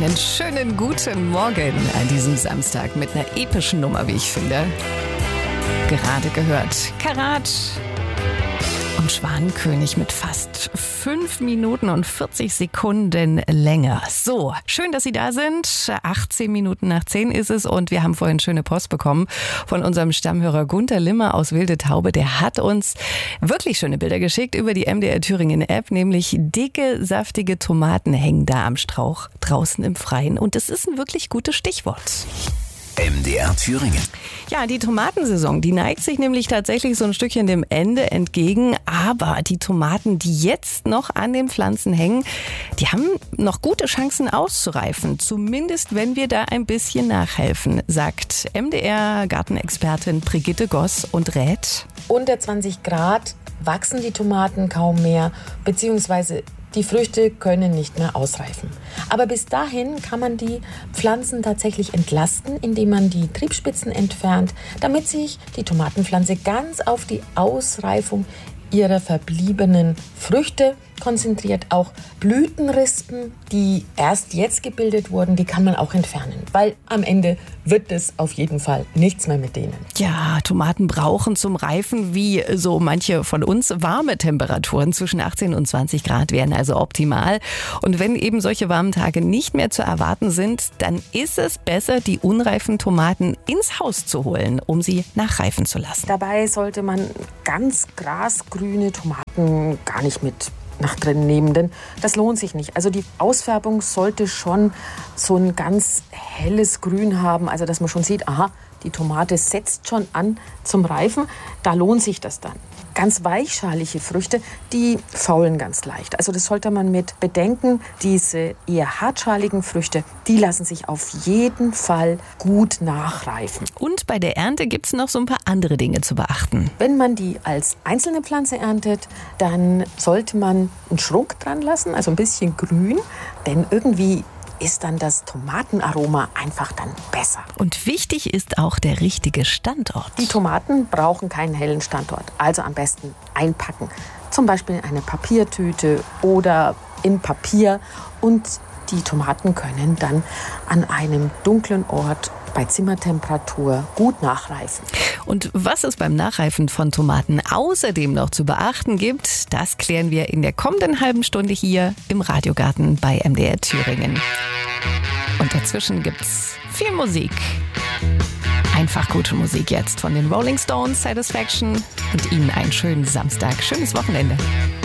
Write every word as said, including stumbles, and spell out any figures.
Einen schönen guten Morgen an diesem Samstag mit einer epischen Nummer, wie ich finde. Gerade gehört Karat und Schwanenkönig mit fast fünf Minuten und vierzig Sekunden Länge. So, schön, dass Sie da sind. achtzehn Minuten nach zehn ist es und wir haben vorhin schöne Post bekommen von unserem Stammhörer Gunter Limmer aus Wilde Taube. Der hat uns wirklich schöne Bilder geschickt über die M D R Thüringen App, nämlich dicke, saftige Tomaten hängen da am Strauch draußen im Freien. Und das ist ein wirklich gutes Stichwort. M D R Thüringen. Ja, die Tomatensaison, die neigt sich nämlich tatsächlich so ein Stückchen dem Ende entgegen. Aber die Tomaten, die jetzt noch an den Pflanzen hängen, die haben noch gute Chancen auszureifen. Zumindest, wenn wir da ein bisschen nachhelfen, sagt M D R-Gartenexpertin Brigitte Goss und rät: Unter zwanzig Grad wachsen die Tomaten kaum mehr, beziehungsweise die Früchte können nicht mehr ausreifen. Aber bis dahin kann man die Pflanzen tatsächlich entlasten, indem man die Triebspitzen entfernt, damit sich die Tomatenpflanze ganz auf die Ausreifung ihrer verbliebenen Früchte konzentriert. Auch Blütenrispen, die erst jetzt gebildet wurden, die kann man auch entfernen, weil am Ende wird es auf jeden Fall nichts mehr mit denen. Ja, Tomaten brauchen zum Reifen, wie so manche von uns, warme Temperaturen. Zwischen achtzehn und zwanzig Grad wären also optimal. Und wenn eben solche warmen Tage nicht mehr zu erwarten sind, dann ist es besser, die unreifen Tomaten ins Haus zu holen, um sie nachreifen zu lassen. Dabei sollte man ganz grasgrüne Tomaten gar nicht mit nach drin nehmen, denn das lohnt sich nicht. Also die Ausfärbung sollte schon so ein ganz helles Grün haben, also dass man schon sieht, aha, die Tomate setzt schon an zum Reifen, da lohnt sich das dann. Ganz weichschalige Früchte, die faulen ganz leicht. Also das sollte man mit bedenken. Diese eher hartschaligen Früchte, die lassen sich auf jeden Fall gut nachreifen. Und bei der Ernte gibt es noch so ein paar andere Dinge zu beachten. Wenn man die als einzelne Pflanze erntet, dann sollte man einen Schrunk dran lassen, also ein bisschen grün, denn irgendwie ist dann das Tomatenaroma einfach dann besser. Und wichtig ist auch der richtige Standort. Die Tomaten brauchen keinen hellen Standort, also am besten einpacken. Zum Beispiel in eine Papiertüte oder in Papier. Und die Tomaten können dann an einem dunklen Ort bei Zimmertemperatur gut nachreifen. Und was es beim Nachreifen von Tomaten außerdem noch zu beachten gibt, das klären wir in der kommenden halben Stunde hier im Radiogarten bei M D R Thüringen. Und dazwischen gibt's viel Musik. Einfach gute Musik jetzt von den Rolling Stones, Satisfaction, und Ihnen einen schönen Samstag, schönes Wochenende.